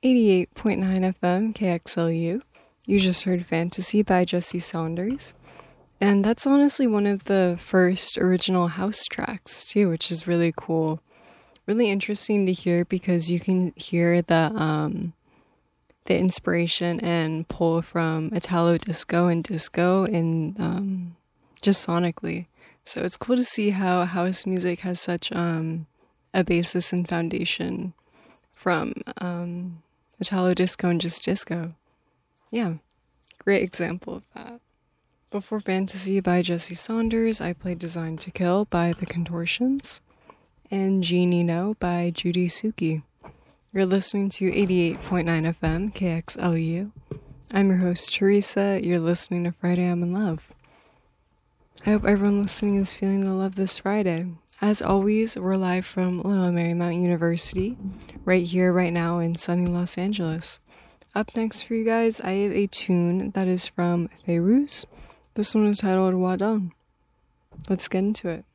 88.9 FM KXLU. You just heard Fantasy by Jesse Saunders. And that's honestly one of the first original house tracks, too, which is really cool. Really interesting to hear because you can hear the inspiration and pull from Italo disco and disco in just sonically. So it's cool to see how house music has such a basis and foundation from Italo disco and just disco. Yeah, great example of that. Before Fantasy by Jesse Saunders, I played Design to Kill by The Contortions and Genie No by Judy Suki. You're listening to 88.9 FM KXLU. I'm your host, Teresa. You're listening to Friday I'm in Love. I hope everyone listening is feeling the love this Friday. As always, we're live from Loyola Marymount University, right here, right now in sunny Los Angeles. Up next for you guys, I have a tune that is from Feiruz. This one is titled Wadon. Let's get into it.